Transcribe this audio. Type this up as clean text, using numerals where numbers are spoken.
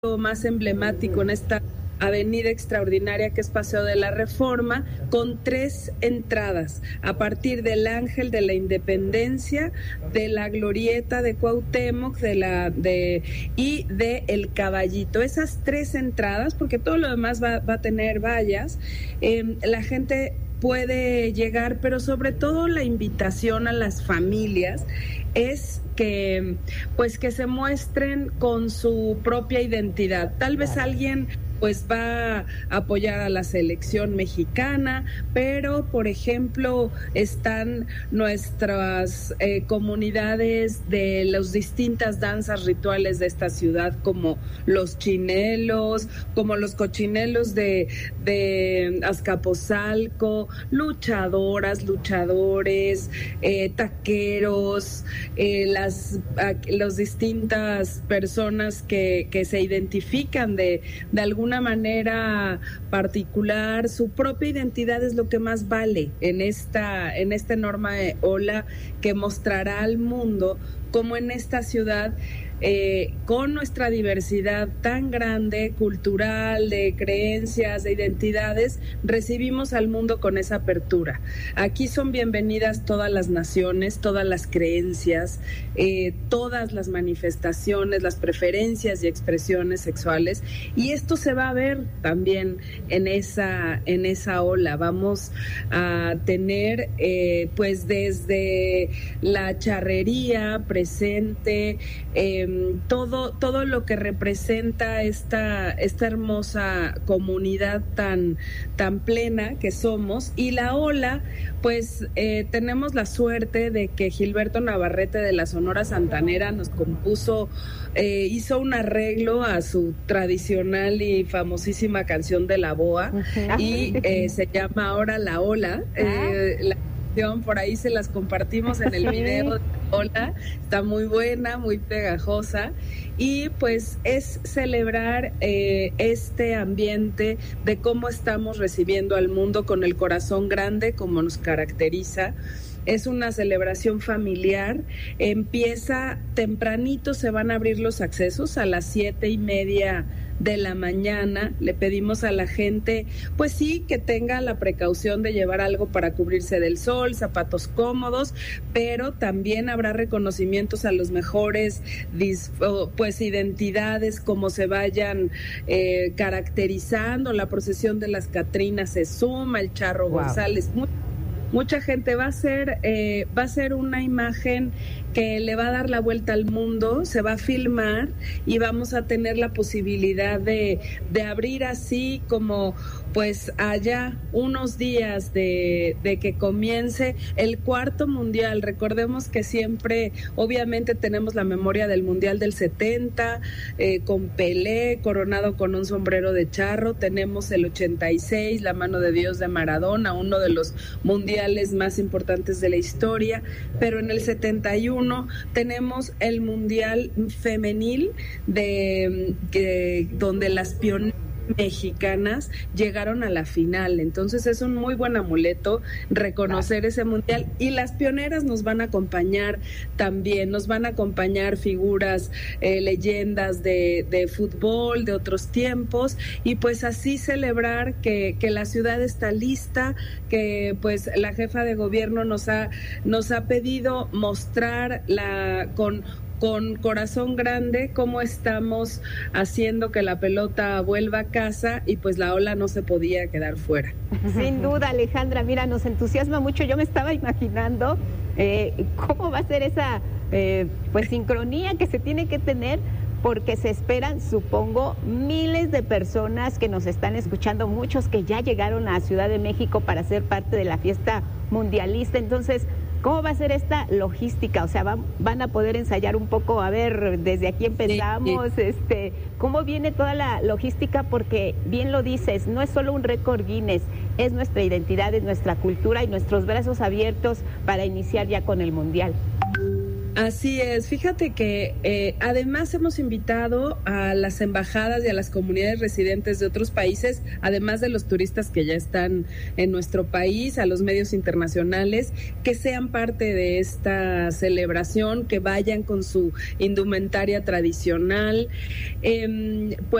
más emblemático en esta avenida extraordinaria que es Paseo de la Reforma, con 3 entradas, a partir del Ángel de la Independencia, de la Glorieta de Cuauhtémoc, y de El Caballito. Esas 3 entradas, porque todo lo demás va a tener vallas, la gente puede llegar, pero sobre todo la invitación a las familias es que se muestren con su propia identidad. Tal vez alguien pues va a apoyar a la selección mexicana, pero por ejemplo están nuestras comunidades de las distintas danzas rituales de esta ciudad, como los chinelos, como los cochinelos de Azcapotzalco, luchadoras, luchadores, taqueros, las distintas personas que se identifican de alguna manera particular. Su propia identidad es lo que más vale en esta enorme ola que mostrará al mundo cómo en esta ciudad, con nuestra diversidad tan grande, cultural, de creencias, de identidades, recibimos al mundo con esa apertura. Aquí son bienvenidas todas las naciones, todas las creencias, todas las manifestaciones, las preferencias y expresiones sexuales, y esto se va a ver también en esa ola. Vamos a tener pues desde la charrería presente, todo lo que representa esta hermosa comunidad tan plena que somos. Y la ola, pues tenemos la suerte de que Gilberto Navarrete de la Sonora Santanera nos compuso, hizo un arreglo a su tradicional y famosísima canción de La Boa, y se llama ahora La Ola. La por ahí se las compartimos en el video de Ola, está muy buena, muy pegajosa, y pues es celebrar este ambiente de cómo estamos recibiendo al mundo con el corazón grande, como nos caracteriza. Es una celebración familiar, empieza tempranito, se van a abrir los accesos a las 7:30 de la mañana. Le pedimos a la gente, pues sí, que tenga la precaución de llevar algo para cubrirse del sol, zapatos cómodos, pero también habrá reconocimientos a los mejores pues identidades, como se vayan caracterizando. La procesión de las Catrinas se suma, el Charro González, mucha gente. Va a ser una imagen que le va a dar la vuelta al mundo, se va a filmar y vamos a tener la posibilidad de abrir así como pues allá unos días de que comience el 4º mundial. Recordemos que siempre, obviamente, tenemos la memoria del mundial del 70, con Pelé coronado con un sombrero de charro. Tenemos el 86, la mano de Dios de Maradona, uno de los mundiales más importantes de la historia, pero en el 71 tenemos el mundial femenil donde las pioneras mexicanas llegaron a la final. Entonces es un muy buen amuleto reconocer ese mundial, y las pioneras nos van a acompañar también, nos van a acompañar figuras, leyendas de fútbol de otros tiempos, y pues así celebrar que la ciudad está lista, que pues la jefa de gobierno nos ha pedido mostrar con corazón grande cómo estamos haciendo que la pelota vuelva a casa, y pues la ola no se podía quedar fuera. Sin duda, Alejandra, mira, nos entusiasma mucho. Yo me estaba imaginando cómo va a ser esa pues sincronía que se tiene que tener, porque se esperan, supongo, miles de personas que nos están escuchando, muchos que ya llegaron a Ciudad de México para ser parte de la fiesta mundialista. Entonces, ¿cómo va a ser esta logística? O sea, van a poder ensayar un poco, a ver, desde aquí empezamos, sí. ¿Cómo viene toda la logística? Porque bien lo dices, no es solo un récord Guinness, es nuestra identidad, es nuestra cultura y nuestros brazos abiertos para iniciar ya con el Mundial. Así es, fíjate que además hemos invitado a las embajadas y a las comunidades residentes de otros países, además de los turistas que ya están en nuestro país, a los medios internacionales, que sean parte de esta celebración, que vayan con su indumentaria tradicional. Pues